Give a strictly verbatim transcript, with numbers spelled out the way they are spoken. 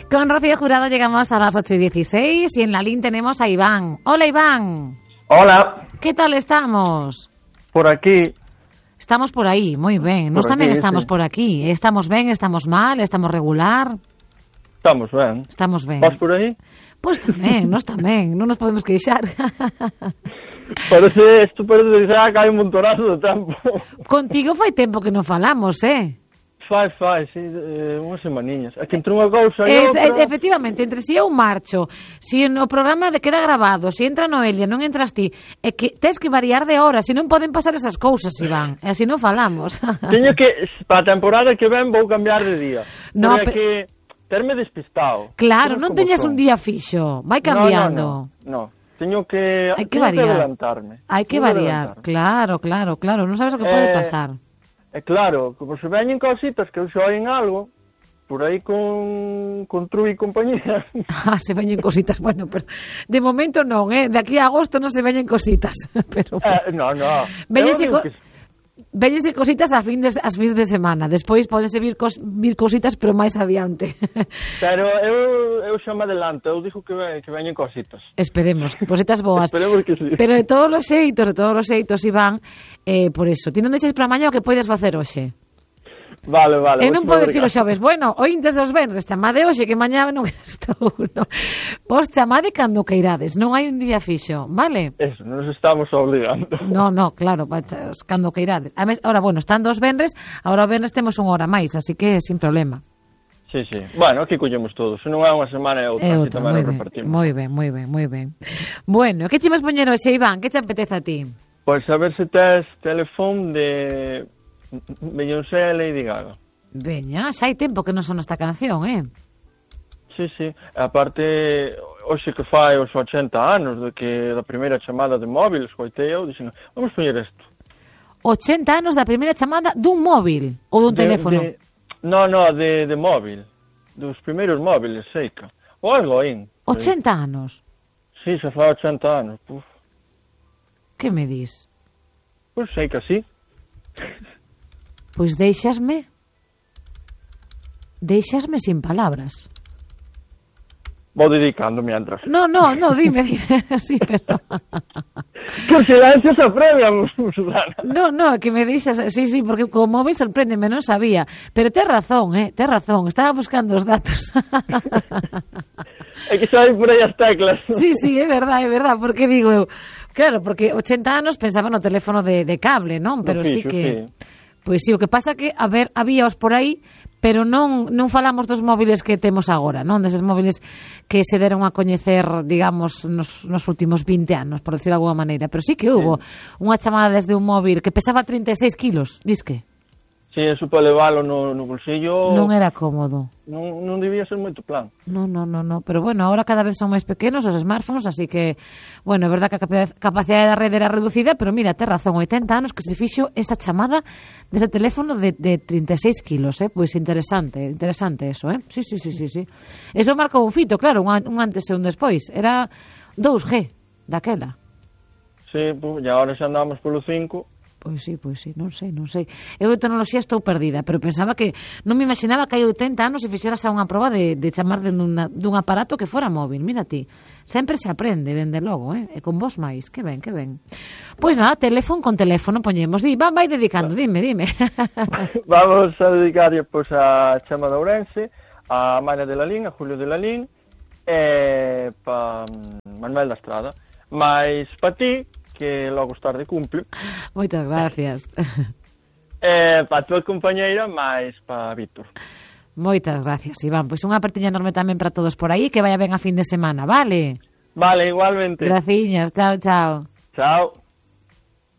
Con Rocío Jurado llegamos a las ocho y dieciséis y en la línea tenemos a Iván. Hola, Iván. Hola. ¿Qué tal estamos? Por aquí. Estamos por aí, moi ben. Nós tamén estamos sí. por aquí. Estamos ben, estamos mal, estamos regular. Estamos ben. Estamos ben. Vas por aí? Pois pues tamén, nós tamén. Non nos podemos queixar. Parece, isto parece que xa cae un montonazo de tempo. Contigo fai tempo que non falamos, eh? Fai, fai, sí, eh, unhas semaninhas. É que entre unha cousa e eh, outra... Efectivamente, entre si eu marcho, si no programa de queda grabado, si entra Noelia, non entras ti, é que tens que variar de hora, si non poden pasar esas cousas, Iván, e así non falamos. Teño que, para a temporada que ven, vou cambiar de día. No, pe... que terme despistado. Claro, non teñas un día fixo, vai cambiando. No, no, no. no. Teño que, hai que teño variar. que adelantarme. Hai que teño variar, que claro, claro, claro, non sabes o que pode pasar. É claro, como se veñen cositas que eu xa oen algo, por aí con, con True e compañía. Ah, se veñen cositas, bueno, pero de momento non, eh? De aquí a agosto non se veñen cositas. Pero, eh, no, no. Veñense co... que... Veñense cositas a fin de, as fins de semana. Despois podense vir, cos, vir cositas, pero máis adiante. Pero eu, eu xa me adelanto, eu dixo que, ve, que veñen cositas. Esperemos, cositas boas. Esperemos que sí. Pero de todos os xeitos, de todos os xeitos, Iván, eh, por eso, ti non deixes para mañá o que podes facer hoxe. Vale, vale. E non podes dicir o xoves, bueno, ointes os venres, chamade hoxe, que mañá non estou, no. Vos chamade cando queirades, non hai un día fixo, vale? Eso, nos estamos obligando. No, no, claro, cando queirades. A mes, ahora, bueno, están dos venres, ahora o venres temos unha hora máis, así que sin problema. Sí, sí. Bueno, aquí collemos todos, se non é unha semana é outra, é outra tamén nos repartimos. Moi ben, moi ben, moi ben. Bueno, que che vas poñer hoxe, Iván? Que te apetece a ti? Pois a ver se tes teléfono de Beyoncé e Lady Gaga. Veña, xa hai tempo que non son esta canción, eh? Sí, sí. Aparte, hoxe que fai os ochenta anos de que da primeira chamada de móvil, escoitei eu, dixen, vamos poñer isto. ochenta anos da primeira chamada dun móvil ou dun de, teléfono? De, no, no, de, de móvil. Dos primeiros móviles, seica. O algo aí. ochenta anos? Sí, xa fai ochenta anos. Puf. Que me dis? Pois sei que así. Pois deixasme deixasme sin palabras. Vou dedicando mientras. No, no, no, dime, dime, sí, pero... Por silencio se apremian, Susana. No, no, que me deixas, sí, sí, porque como móvil sorpréndeme, non sabía. Pero tes razón, eh, tes razón, estaba buscando os datos. É que xa hai por aí as teclas. Sí, sí, é verdade, é verdade, porque digo eu... Claro, porque ochenta anos pensaba no teléfono de, de cable, non? Pero no fixo, sí que... Sí. Pois sí, o que pasa que, a ver, habíaos por aí, pero non non falamos dos móviles que temos agora, non? Deses móviles que se deron a coñecer, digamos, nos, nos últimos vinte anos, por decir de alguma maneira. Pero sí que hubo sí. unha chamada desde un móvil que pesaba trinta e seis kilos, disque. Sí, eso para leválo no, no bolsillo... Non era cómodo. Non, non debía ser moito plan. Non, non, non, non. Pero bueno, ahora cada vez son máis pequenos os smartphones, así que, bueno, é verdad que a capacidade da rede era reducida, pero mira, ten razón, oitenta anos que se fixo esa chamada dese teléfono de, de trinta e seis kilos, eh? Pois interesante, interesante eso, eh? Sí, sí, sí, sí, sí. Eso marcou un fito, claro, un, un antes e un despois. Era dous G daquela. Sí, pues, e agora xa andamos polo cinco... Pois sí, pois sí, non sei, non sei. Eu de tecnoloxía estou perdida, pero pensaba que non me imaginaba que hai oitenta anos e fixeras a unha proba de, de chamar de dun, dun aparato que fora móvil. Mira ti, sempre se aprende, dende logo, eh? E con vos máis, que ben, que ben. Pois nada, teléfono con teléfono poñemos. Di, va, vai dedicando, dime, dime. Vamos a dedicar pois, a Chema de Ourense, a Maria de Lalín, a Julio de Lalín, e pa Manuel da Estrada. Mais pa ti, que logo tarde cumple. Moitas gracias. Eh, para a tua compañeira, máis para Víctor. Moitas gracias, Iván. Pois unha apertiña enorme tamén para todos por aí, que vaya ben a fin de semana, vale? Vale, igualmente. Graciñas, chao, chao. Chao.